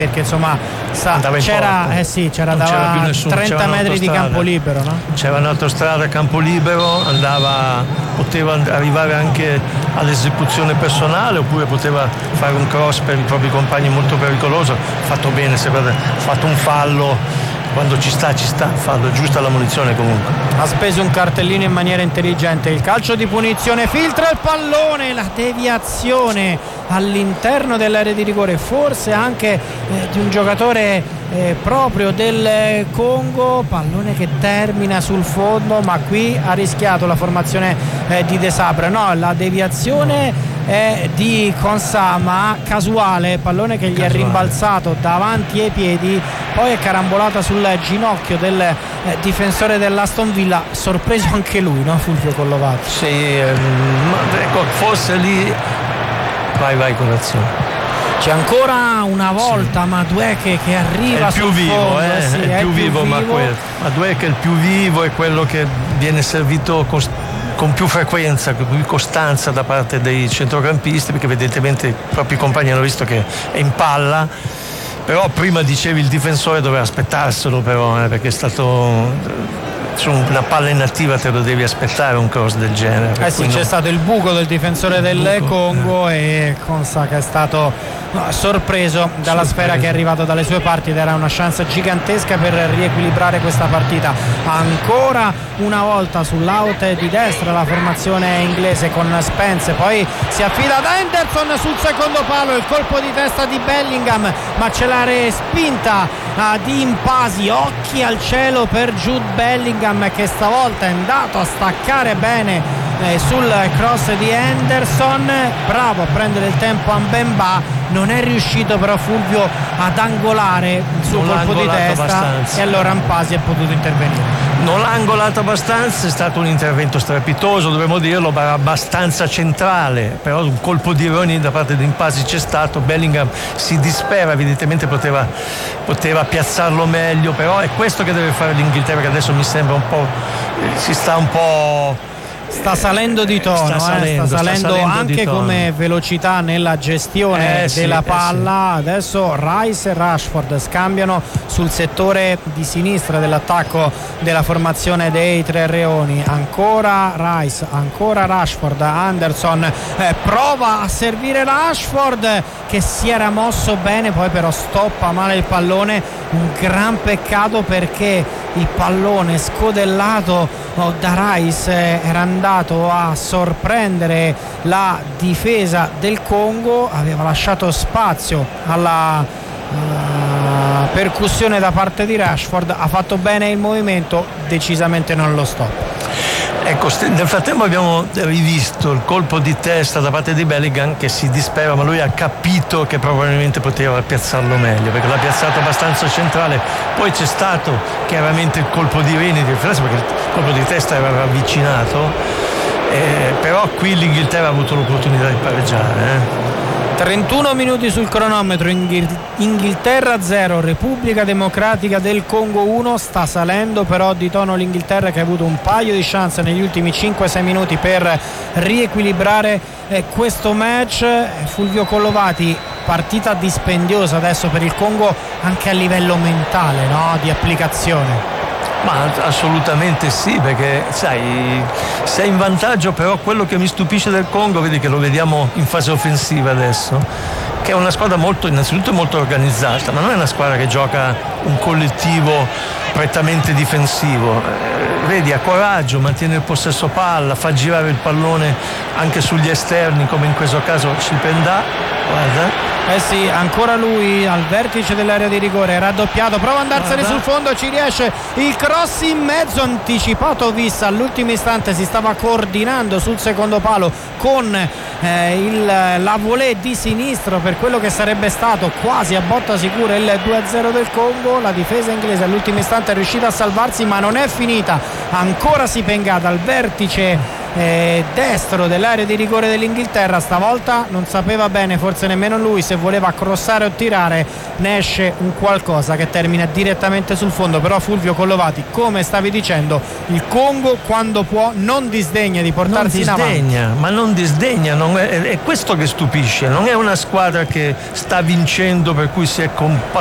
perché insomma c'era da 30 metri di campo libero, no? C'era un'autostrada a campo libero, poteva arrivare anche all'esecuzione personale, oppure poteva fare un cross per i propri compagni molto pericoloso. Fatto bene, ha fatto un fallo. Quando ci sta, fallo, giusta la munizione comunque. Ha speso un cartellino in maniera intelligente. Il calcio di punizione, filtra il pallone, la deviazione all'interno dell'area di rigore, forse anche di un giocatore proprio del Congo, pallone che termina sul fondo, ma qui ha rischiato la formazione di De Sabra. No, la deviazione è di Konsa, ma casuale, pallone che gli è rimbalzato davanti ai piedi, poi è carambolata sul ginocchio del difensore dell'Aston Villa, sorpreso anche lui, no Fulvio Collovati? Sì, ecco, forse lì vai Corazzone. C'è ancora una volta Madueke che arriva è più vivo, fondo, è più vivo, ma Madueke è il più vivo, è quello che viene servito con più frequenza, con più costanza da parte dei centrocampisti, perché evidentemente i propri compagni hanno visto che è in palla. Però prima dicevi il difensore doveva aspettarselo, però perché è stato su una palla inattiva, te lo devi aspettare un cross del genere. Sì, c'è stato il buco del difensore del Congo e Konsa che è stato sorpreso dalla sfera che è arrivata dalle sue parti, ed era una chance gigantesca per riequilibrare questa partita. Ancora una volta sull'out di destra la formazione inglese con Spence, poi si affida ad Henderson sul secondo palo, il colpo di testa di Bellingham, ma c'è la respinta di Impasi, occhi al cielo per Jude Bellingham che stavolta è andato a staccare bene sul cross di Henderson, bravo a prendere il tempo a Mbemba, non è riuscito però Fulvio ad angolare il suo colpo di testa abbastanza. E allora Impasi è potuto intervenire. Non l'ha angolato abbastanza, è stato un intervento strepitoso, dovremmo dirlo, ma abbastanza centrale, però un colpo di ironia da parte di Impasi c'è stato. Bellingham si dispera, evidentemente poteva piazzarlo meglio, però è questo che deve fare l'Inghilterra, che adesso mi sembra sta salendo di tono, sta salendo anche come velocità nella gestione della palla. Adesso Rice e Rashford scambiano sul settore di sinistra dell'attacco della formazione dei tre Reoni. Ancora Rice, ancora Rashford. Anderson prova a servire Rashford che si era mosso bene, poi però stoppa male il pallone. Un gran peccato perché il pallone scodellato da Rice era andato a sorprendere la difesa del Congo, aveva lasciato spazio alla percussione da parte di Rashford, ha fatto bene il movimento, decisamente non lo stop. Ecco, nel frattempo abbiamo rivisto il colpo di testa da parte di Bellingham che si dispera, ma lui ha capito che probabilmente poteva piazzarlo meglio, perché l'ha piazzato abbastanza centrale. Poi c'è stato chiaramente il colpo di reni di riflesso, perché il colpo di testa era ravvicinato, però qui l'Inghilterra ha avuto l'opportunità di pareggiare. 31 minuti sul cronometro, Inghilterra 0, Repubblica Democratica del Congo 1. Sta salendo però di tono l'Inghilterra, che ha avuto un paio di chance negli ultimi 5-6 minuti per riequilibrare questo match. Fulvio Collovati, partita dispendiosa adesso per il Congo anche a livello mentale, no? Di applicazione. Ma assolutamente sì, perché sai, sei in vantaggio, però quello che mi stupisce del Congo, vedi che lo vediamo in fase offensiva adesso, che è una squadra innanzitutto molto organizzata, ma non è una squadra che gioca un collettivo prettamente difensivo. Vedi, ha coraggio, mantiene il possesso palla, fa girare il pallone anche sugli esterni, come in questo caso Cipendà, guarda. Sì, ancora lui al vertice dell'area di rigore, raddoppiato, prova ad andarsene sul fondo, ci riesce, il cross in mezzo, anticipato Vissa all'ultimo istante, si stava coordinando sul secondo palo con la volée di sinistro per quello che sarebbe stato quasi a botta sicura il 2-0 del Congo. La difesa inglese all'ultimo istante è riuscita a salvarsi, ma non è finita, ancora Sipenga dal vertice destro dell'area di rigore dell'Inghilterra. Stavolta non sapeva bene, forse nemmeno lui, se voleva crossare o tirare. Ne esce un qualcosa che termina direttamente sul fondo. Però Fulvio Collovati, come stavi dicendo, il Congo quando può non disdegna di portarsi in avanti. Ma non disdegna, è questo che stupisce. Non è una squadra che sta vincendo per cui si è